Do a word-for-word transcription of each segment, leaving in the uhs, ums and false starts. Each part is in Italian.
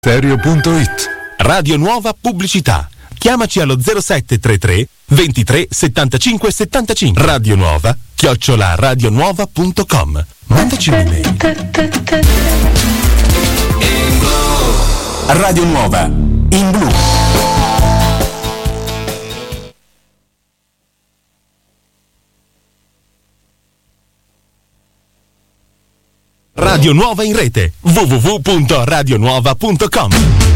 Serio punto it. Radio Nuova Pubblicità. Chiamaci allo zero sette tre tre ventitré settantacinque settantacinque. Radio Nuova chiocciola radionuova punto com. Mandaci un'email. Radio Nuova in blu. Radio Nuova in rete w w w punto radio nuova punto com.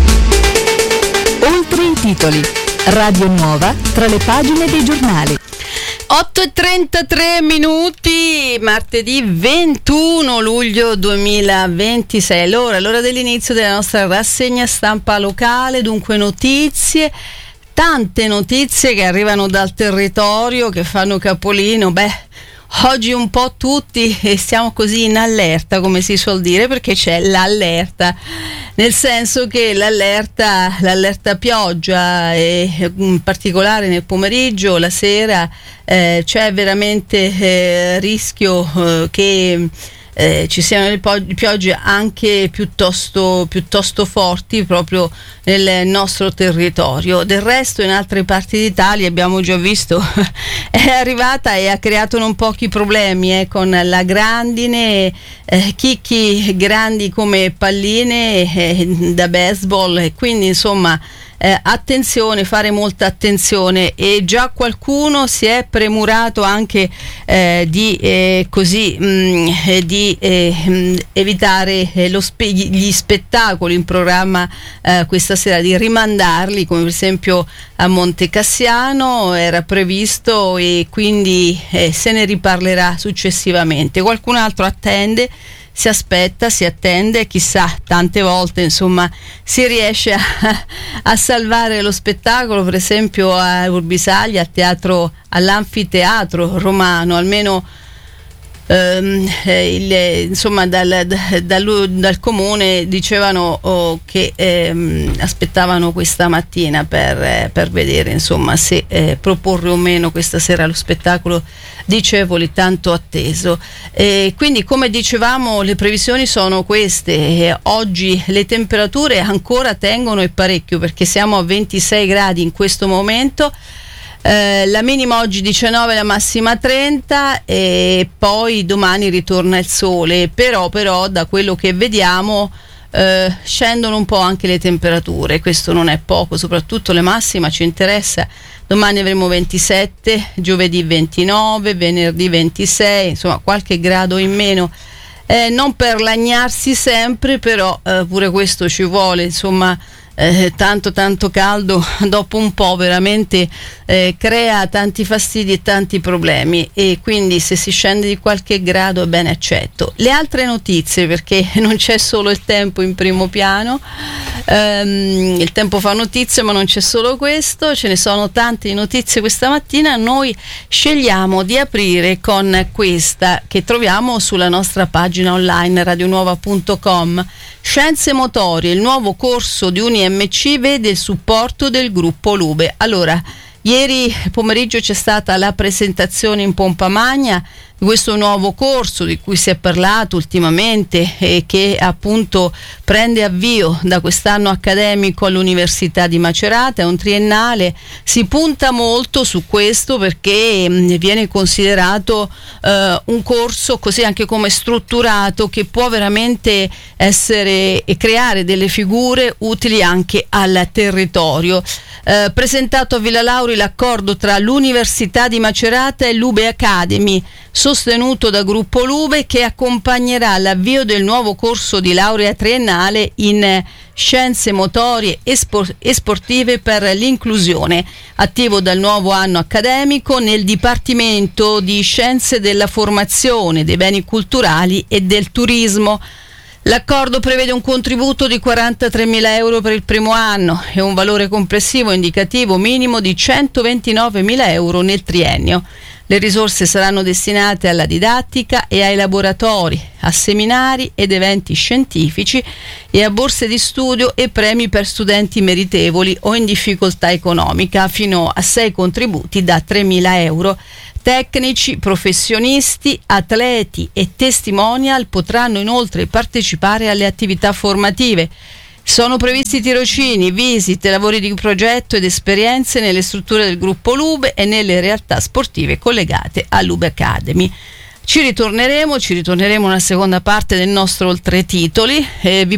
Oltre i titoli, Radio Nuova tra le pagine dei giornali. otto e trentatré minuti, martedì ventuno luglio duemilaventisei. Allora, l'ora dell'inizio della nostra rassegna stampa locale, dunque notizie, tante notizie che arrivano dal territorio, che fanno capolino. Beh, oggi un po' tutti stiamo così in allerta, come si suol dire, perché c'è l'allerta, nel senso che l'allerta, l'allerta pioggia, e in particolare nel pomeriggio, la sera, eh, c'è veramente eh, rischio eh, che Eh, ci siano le piogge anche piuttosto, piuttosto forti proprio nel nostro territorio. Del resto in altre parti d'Italia abbiamo già visto è arrivata e ha creato non pochi problemi eh, con la grandine, eh, chicchi grandi come palline eh, da baseball, e quindi insomma Eh, attenzione, fare molta attenzione, e già qualcuno si è premurato anche eh, di eh, così mh, eh, di eh, mh, evitare eh, lo spe- gli spettacoli in programma eh, questa sera, di rimandarli, come per esempio a Monte Cassiano era previsto, e quindi eh, se ne riparlerà successivamente. Qualcun altro attende, si aspetta, si attende, chissà, tante volte insomma si riesce a, a salvare lo spettacolo, per esempio a Urbisaglia, al teatro, all'anfiteatro romano, almeno ehm, il, insomma dal, dal, dal comune dicevano oh, che ehm, aspettavano questa mattina per, eh, per vedere insomma se eh, proporre o meno questa sera lo spettacolo di Cevoli tanto atteso. E quindi, come dicevamo, le previsioni sono queste. E oggi le temperature ancora tengono e parecchio, perché siamo a ventisei gradi in questo momento. Eh, la minima oggi diciannove, la massima trenta, e poi domani ritorna il sole, però, però da quello che vediamo eh, scendono un po' anche le temperature, questo non è poco, soprattutto le massime ci interessa. Domani avremo ventisette, giovedì ventinove, venerdì ventisei, insomma qualche grado in meno, eh, non per lagnarsi sempre, però eh, pure questo ci vuole, insomma. Eh, tanto tanto caldo dopo un po' veramente eh, crea tanti fastidi e tanti problemi, e quindi se si scende di qualche grado è ben accetto. Le altre notizie, perché non c'è solo il tempo in primo piano, ehm, il tempo fa notizie, ma non c'è solo questo, ce ne sono tante notizie questa mattina. Noi scegliamo di aprire con questa che troviamo sulla nostra pagina online radionuova punto com. Scienze motorie, il nuovo corso di Uni M C vede il supporto del gruppo Lube. Allora, ieri pomeriggio c'è stata la presentazione in pompa magna di questo nuovo corso di cui si è parlato ultimamente, e che appunto prende avvio da quest'anno accademico all'Università di Macerata. È un triennale, si punta molto su questo perché mh, viene considerato eh, un corso così anche come strutturato, che può veramente essere e creare delle figure utili anche al territorio. Eh, presentato a Villa Lauri l'accordo tra l'Università di Macerata e Lube Academy, sostenuto da Gruppo Lube, che accompagnerà l'avvio del nuovo corso di laurea triennale in scienze motorie e, spor- e sportive per l'inclusione, attivo dal nuovo anno accademico nel Dipartimento di Scienze della Formazione, dei Beni Culturali e del Turismo. L'accordo prevede un contributo di quarantatremila euro per il primo anno e un valore complessivo indicativo minimo di centoventinovemila euro nel triennio. Le risorse saranno destinate alla didattica e ai laboratori, a seminari ed eventi scientifici e a borse di studio e premi per studenti meritevoli o in difficoltà economica, fino a sei contributi da tremila euro. Tecnici, professionisti, atleti e testimonial potranno inoltre partecipare alle attività formative. Sono previsti tirocini, visite, lavori di progetto ed esperienze nelle strutture del gruppo Lube e nelle realtà sportive collegate all'Ube Academy. Ci ritorneremo, ci ritorneremo una seconda parte del nostro Oltre Titoli. Eh, vi